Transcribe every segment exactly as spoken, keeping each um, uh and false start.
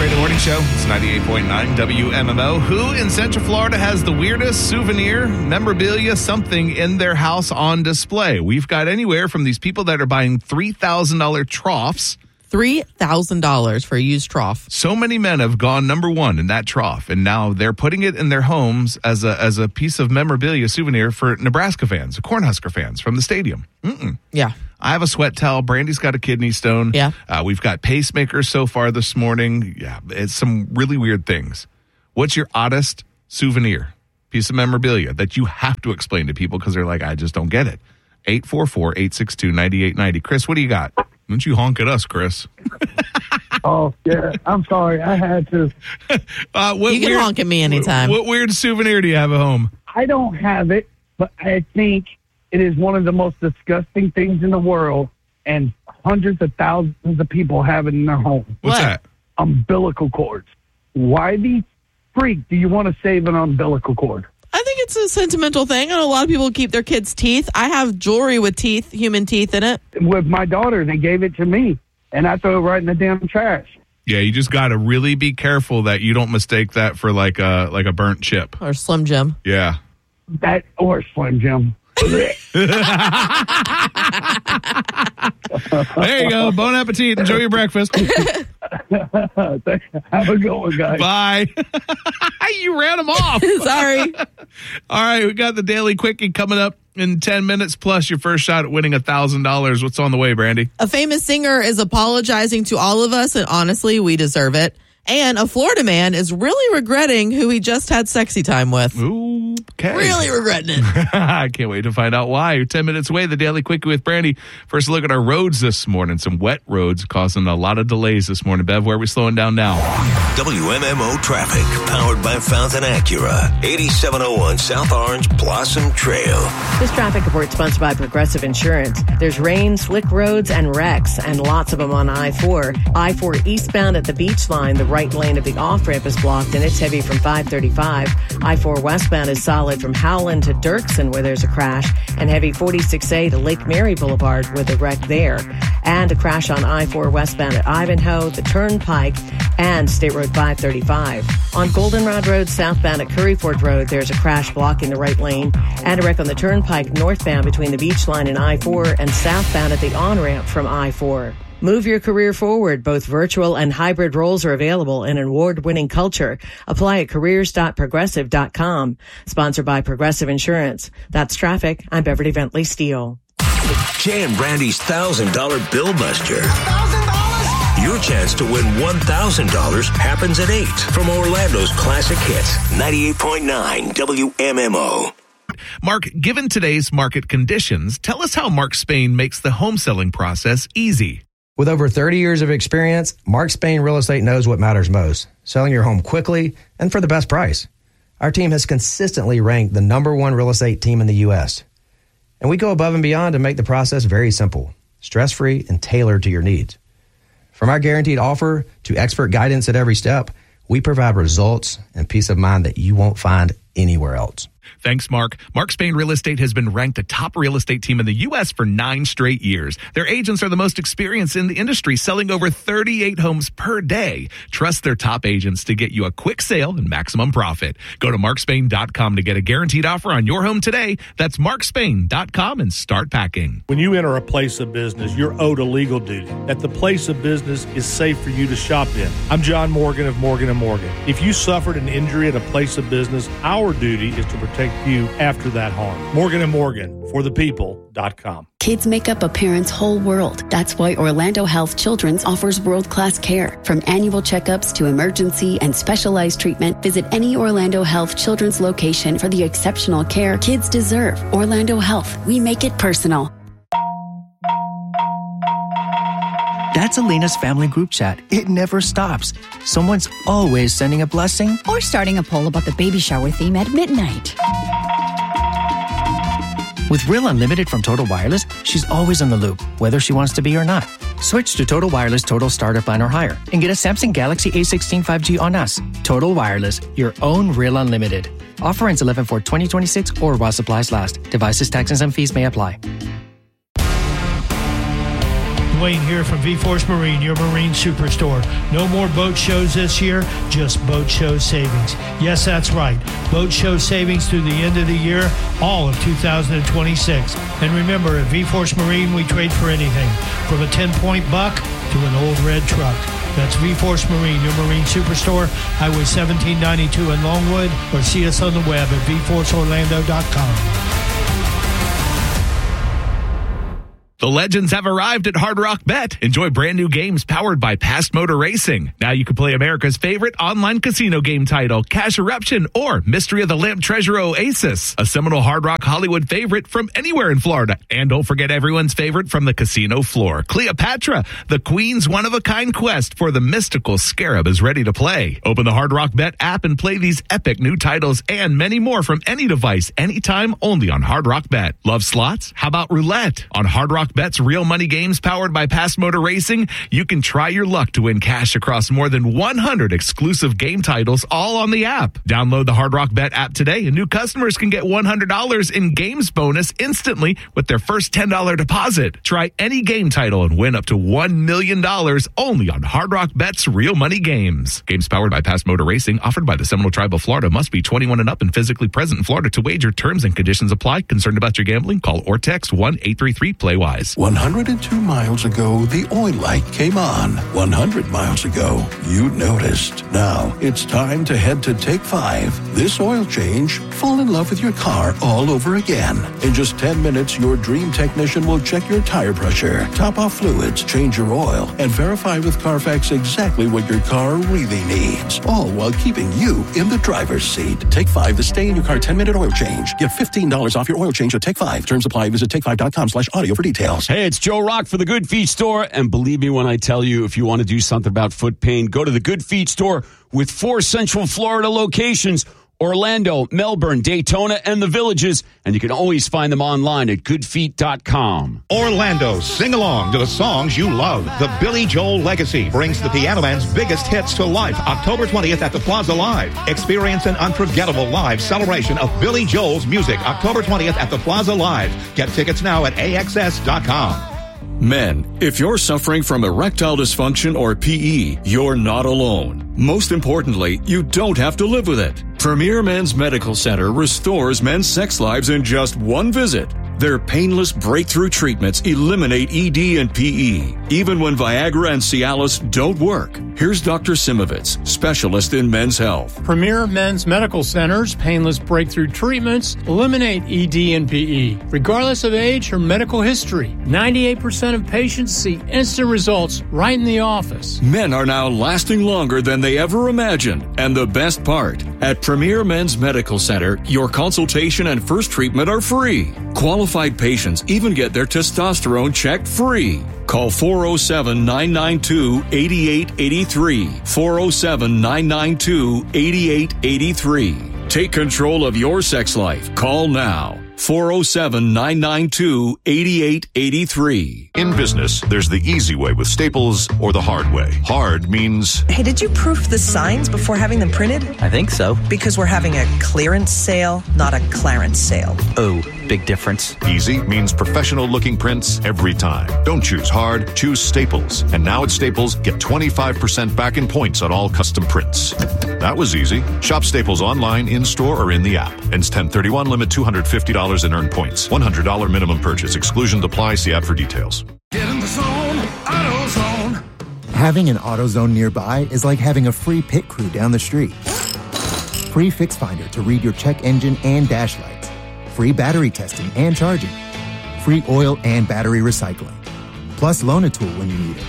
Brady Morning Show. It's ninety-eight point nine W M M O. Who in Central Florida has the weirdest souvenir, memorabilia, something in their house on display? We've got anywhere from these people that are buying three thousand dollars troughs. three thousand dollars for a used trough. So many men have gone number one in that trough, and now they're putting it in their homes as a as a piece of memorabilia souvenir for Nebraska fans, Cornhusker fans from the stadium. Mm-mm. Yeah. I have a sweat towel. Brandy's got a kidney stone. Yeah. Uh, we've got pacemakers so far this morning. Yeah, it's some really weird things. What's your oddest souvenir, piece of memorabilia that you have to explain to people because they're like, I just don't get it? eight four four, eight six two, nine eight nine zero. Chris, what do you got? Don't you honk at us, Chris? Oh, yeah. I'm sorry. I had to. uh, what you can weird, honk at me anytime. What, what weird souvenir do you have at home? I don't have it, but I think it is one of the most disgusting things in the world, and hundreds of thousands of people have it in their home. What's What? that? Umbilical cords. Why the freak do you want to save an umbilical cord? I think it's a sentimental thing. I know a lot of people keep their kids' teeth. I have jewelry with teeth, human teeth in it. With my daughter, they gave it to me, and I threw it right in the damn trash. Yeah, you just got to really be careful that you don't mistake that for like a like a burnt chip. Or Slim Jim. Yeah. That or Slim Jim. There you go. Bon appetit. Enjoy your breakfast. Have a good one, guys. Bye. You ran them off. Sorry. All right, we got the Daily Quickie coming up in ten minutes, plus your first shot at winning one thousand dollars. What's on the way, Brandy? A famous singer is apologizing to all of us, and honestly, we deserve it. And a Florida man is really regretting who he just had sexy time with. Ooh, okay. Really regretting it. I can't wait to find out why. You're ten minutes away, the Daily Quickie with Brandy. First look at our roads this morning. Some wet roads causing a lot of delays this morning. Bev, where are we slowing down now? W M M O traffic, powered by Fountain Acura. eighty-seven oh one South Orange Blossom Trail. This traffic report sponsored by Progressive Insurance. There's rain, slick roads, and wrecks, and lots of them on I four. I four eastbound at the beach line, the right lane of the off-ramp is blocked, and it's heavy from five thirty-five. I four westbound is solid from Howland to Dirksen, where there's a crash, and heavy forty-six A to Lake Mary Boulevard with a wreck there. And a crash on I four westbound at Ivanhoe, the Turnpike, and State Road five thirty-five. On Goldenrod Road southbound at Curryford Road, there's a crash blocking the right lane, and a wreck on the Turnpike northbound between the beach line and I four, and southbound at the on-ramp from I four. Move your career forward. Both virtual and hybrid roles are available in an award-winning culture. Apply at careers dot progressive dot com. Sponsored by Progressive Insurance. That's traffic. I'm Beverly Bentley Steele. Jay and Brandy's one thousand dollars Bill Buster. one thousand dollars? Your chance to win one thousand dollars happens at eight from Orlando's Classic Hits. ninety-eight point nine W M M O. Mark, given today's market conditions, tell us how Mark Spain makes the home selling process easy. With over thirty years of experience, Mark Spain Real Estate knows what matters most, selling your home quickly and for the best price. Our team has consistently ranked the number one real estate team in the U S, and we go above and beyond to make the process very simple, stress-free, and tailored to your needs. From our guaranteed offer to expert guidance at every step, we provide results and peace of mind that you won't find anywhere else. Thanks, Mark. Mark Spain Real Estate has been ranked a top real estate team in the U S for nine straight years. Their agents are the most experienced in the industry, selling over thirty-eight homes per day. Trust their top agents to get you a quick sale and maximum profit. Go to mark spain dot com to get a guaranteed offer on your home today. That's mark spain dot com and start packing. When you enter a place of business, you're owed a legal duty that the place of business is safe for you to shop in. I'm John Morgan of Morgan and Morgan. If you suffered an injury at a place of business, our duty is to protect you after that harm. Morgan and Morgan, for the people dot com. Kids make up a parent's whole world. That's why Orlando Health Children's offers world-class care. From annual checkups to emergency and specialized treatment, visit any Orlando Health Children's location for the exceptional care kids deserve. Orlando Health, we make it personal. That's Elena's family group chat. It never stops. Someone's always sending a blessing or starting a poll about the baby shower theme at midnight. With Real Unlimited from Total Wireless, she's always in the loop, whether she wants to be or not. Switch to Total Wireless Total Starter Plan or higher and get a Samsung Galaxy A sixteen five G on us. Total Wireless, your own Real Unlimited. Offer ends eleven four twenty twenty-six or while supplies last. Devices, taxes, and fees may apply. Wayne here from V-Force Marine, your marine superstore. No more boat shows this year, just boat show savings. Yes, that's right. Boat show savings through the end of the year, all of two thousand twenty-six. And remember, at V-Force Marine, we trade for anything, from a ten-point buck to an old red truck. That's V-Force Marine, your marine superstore, Highway seventeen ninety-two in Longwood, or see us on the web at v force orlando dot com. The legends have arrived at Hard Rock Bet. Enjoy brand new games powered by Past Motor Racing. Now you can play America's favorite online casino game title, Cash Eruption, or Mystery of the Lamp Treasure Oasis, a seminal Hard Rock Hollywood favorite from anywhere in Florida. And don't forget everyone's favorite from the casino floor, Cleopatra, the Queen's one-of-a-kind quest for the mystical scarab is ready to play. Open the Hard Rock Bet app and play these epic new titles and many more from any device, anytime, only on Hard Rock Bet. Love slots? How about roulette? On Hard Rock Bet's real money games powered by Past Motor Racing, you can try your luck to win cash across more than one hundred exclusive game titles, all on the app. Download the Hard Rock Bet app today, and new customers can get one hundred dollars in games bonus instantly with their first ten dollars deposit. Try any game title and win up to one million dollars only on Hard Rock Bet's real money games. Games powered by Past Motor Racing, offered by the Seminole Tribe of Florida. Must be twenty-one and up and physically present in Florida to wager. Terms and conditions apply. Concerned about your gambling? Call or text one eight three three play wise. one hundred two miles ago, the oil light came on. one hundred miles ago, you noticed. Now, it's time to head to Take Five. This oil change, fall in love with your car all over again. In just ten minutes, your dream technician will check your tire pressure, top off fluids, change your oil, and verify with Carfax exactly what your car really needs. All while keeping you in the driver's seat. Take Five, the stay in your car ten-minute oil change. Get fifteen dollars off your oil change at Take Five. Terms apply. Visit take five dot com slash audio for details. Hey, it's Joe Rock for the Good Feet Store. And believe me when I tell you, if you want to do something about foot pain, go to the Good Feet Store with four Central Florida locations: Orlando, Melbourne, Daytona, and the Villages. And you can always find them online at good feet dot com. Orlando, sing along to the songs you love. The Billy Joel Legacy brings the Piano Man's biggest hits to life. October twentieth at the Plaza Live. Experience an unforgettable live celebration of Billy Joel's music. October twentieth at the Plaza Live. Get tickets now at A X S dot com. Men, if you're suffering from erectile dysfunction or P E, you're not alone. Most importantly, you don't have to live with it. Premier Men's Medical Center restores men's sex lives in just one visit. Their painless breakthrough treatments eliminate E D and P E, even when Viagra and Cialis don't work. Here's Doctor Simovitz, specialist in men's health. Premier Men's Medical Center's painless breakthrough treatments eliminate E D and P E, regardless of age or medical history. ninety-eight percent of patients see instant results right in the office. Men are now lasting longer than they ever imagined. And the best part, at Premier Men's Medical Center, your consultation and first treatment are free. Qualified patients even get their testosterone checked free. Call four oh seven, nine nine two, eight eight eight three. four oh seven, nine nine two, eight eight eight three. Take control of your sex life. Call now. four oh seven, nine nine two, eight eight eight three. In business, there's the easy way with Staples or the hard way. Hard means... Hey, did you proof the signs before having them printed? I think so. Because we're having a clearance sale, not a clarence sale. Oh, big difference. Easy means professional-looking prints every time. Don't choose hard, choose Staples. And now at Staples, get twenty-five percent back in points on all custom prints. That was easy. Shop Staples online, in-store, or in the app. Ends ten thirty-one, limit two hundred fifty dollars in earned points. one hundred dollars minimum purchase. Exclusions apply. See app for details. Get in the zone, AutoZone. Having an AutoZone nearby is like having a free pit crew down the street. Free Fix Finder to read your check engine and dash lights. Free battery testing and charging. Free oil and battery recycling. Plus Loan-A-Tool when you need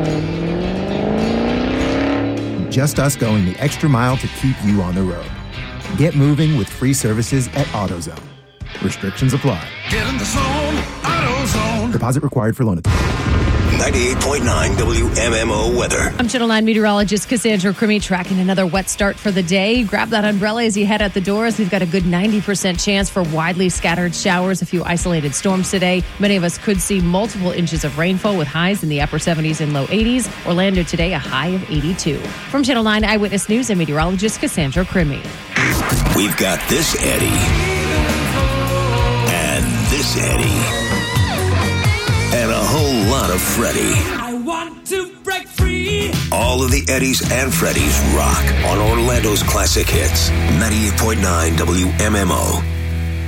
it. Just us going the extra mile to keep you on the road. Get moving with free services at AutoZone. Restrictions apply. Get in the zone, AutoZone. Deposit required for Loan-A-Tool. ninety-eight point nine W M M O weather. I'm Channel nine meteorologist Cassandra Crimmy, tracking another wet start for the day. Grab that umbrella as you head out the doors. We've got a good ninety percent chance for widely scattered showers, a few isolated storms today. Many of us could see multiple inches of rainfall with highs in the upper seventies and low eighties. Orlando today, a high of eighty-two. From Channel nine Eyewitness News and meteorologist Cassandra Crimmy. We've got this Eddie. And this Eddie. And a whole lot of Freddie. I want to break free. All of the Eddies and Freddies rock on Orlando's classic hits. ninety-eight point nine W M M O.